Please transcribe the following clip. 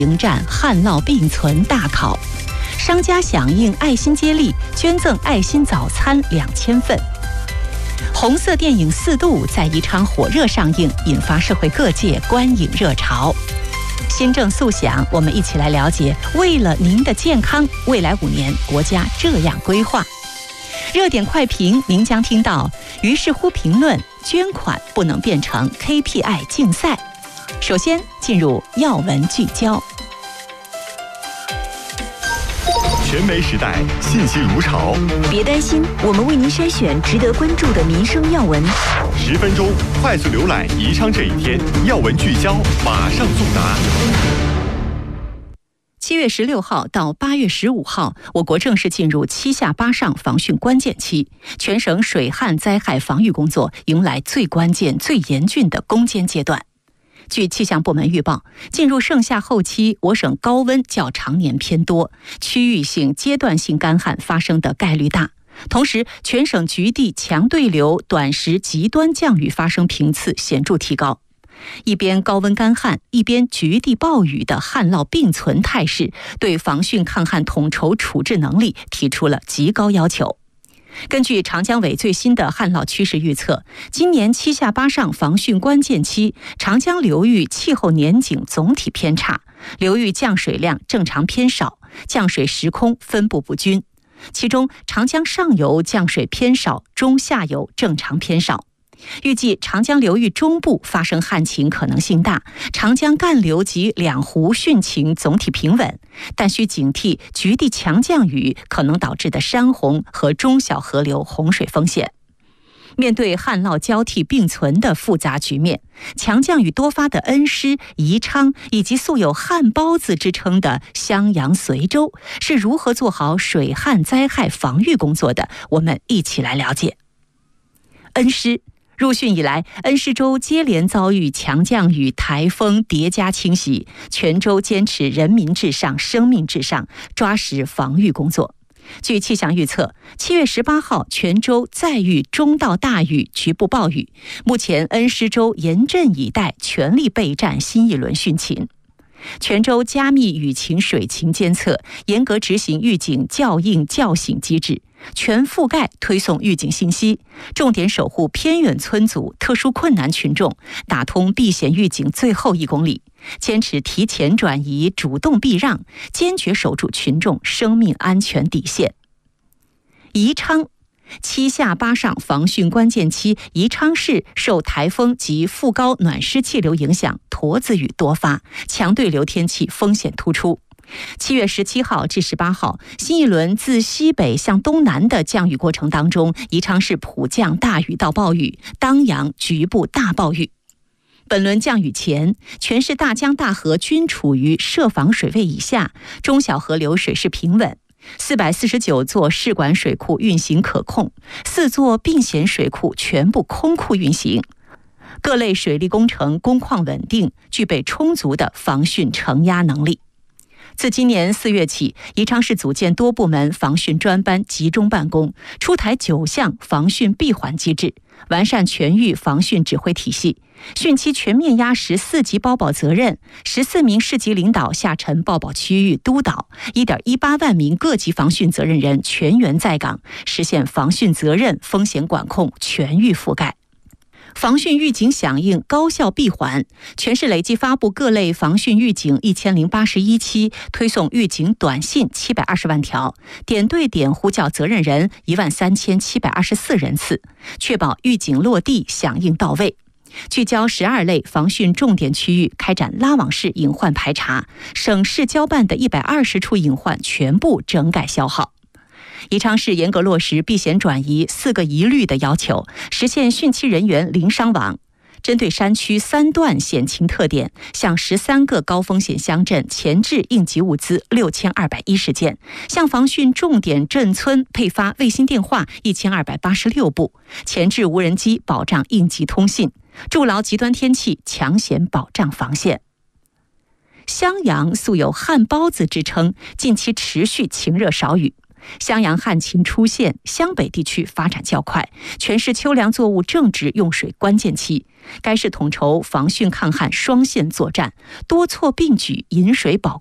迎战旱涝并存大考，商家响应爱心接力，捐赠爱心早餐2000份。红色电影《4度》在宜昌火热上映，引发社会各界观影热潮。新政速响，我们一起来了解，为了您的健康，未来5年国家这样规划。热点快评，您将听到于是乎评论：捐款不能变成 KPI 竞赛。首先进入要闻聚焦。 全媒时代，信息如潮。 别担心，我们为您筛选值得关注的民生要闻。 10分钟快速浏览宜昌这一天，要闻聚焦，马上送达。 7月16号到8月15号，我国正式进入7下8上防汛关键期，全省水旱灾害防御工作迎来最关键、最严峻的攻坚阶段。据气象部门预报，进入盛夏后期，我省高温较常年偏多，区域性、阶段性干旱发生的概率大。同时，全省局地强对流、短时极端降雨发生频次显著提高。一边高温干旱，一边局地暴雨的旱涝并存态势，对防汛抗旱统筹处置能力提出了极高要求。根据长江委最新的旱涝趋势预测，今年7下8上防汛关键期，长江流域气候年景总体偏差，流域降水量正常偏少，降水时空分布不均。其中，长江上游降水偏少，中下游正常偏少。预计长江流域中部发生旱情可能性大，长江干流及两湖汛情总体平稳，但需警惕局地强降雨可能导致的山洪和中小河流洪水风险。面对旱涝交替并存的复杂局面，强降雨多发的恩施、宜昌以及素有旱包子之称的襄阳、随州是如何做好水旱灾害防御工作的？我们一起来了解。恩施入汛以来，恩施州接连遭遇强降雨、台风叠加侵袭，全州坚持人民至上、生命至上，抓实防御工作。据气象预测，7月18号全州再遇中到大雨、局部暴雨。目前恩施州严阵以待，全力备战新一轮汛情。全州加密雨情水情监测，严格执行预警校应校醒机制，全覆盖推送预警信息，重点守护偏远村组、特殊困难群众，打通避险预警最后1公里，坚持提前转移、主动避让，坚决守住群众生命安全底线。宜昌7下8上防汛关键期，宜昌市受台风及副高暖湿气流影响，沱子雨多发，强对流天气风险突出。7月17号至18号，新一轮自西北向东南的降雨过程当中，宜昌市普降大雨到暴雨，当阳局部大暴雨。本轮降雨前，全市大江大河均处于设防水位以下，中小河流水势平稳。449座市管水库运行可控，4座并险水库全部空库运行，各类水利工程工况稳定，具备充足的防汛承压能力。自今年4月起，宜昌市组建多部门防汛专班集中办公，出台9项防汛闭环机制，完善全域防汛指挥体系。汛期全面压实4级包保责任，14名市级领导下沉报保区域督导，1.18万名各级防汛责任人全员在岗，实现防汛责任风险管控全域覆盖。防汛预警响应高效闭环，全市累计发布各类防汛预警1081期，推送预警短信720万条，点对点呼叫责任人13724人次，确保预警落地响应到位。聚焦12类防汛重点区域，开展拉网式隐患排查，省市交办的120处隐患全部整改消耗。宜昌市严格落实避险转移4个一律的要求，实现汛期人员零伤亡。针对山区3段险情特点，向13个高风险乡镇前置应急物资6210件，向防汛重点镇村配发卫星电话1286部，前置无人机保障应急通信，筑牢极端天气抢险保障防线。襄阳素有旱包子之称，近期持续晴热少雨。 襄阳旱情出现，湘北地区发展较快，全市秋粮作物正值用水关键期。该市统筹防汛抗旱双线作战，多措并举，引水保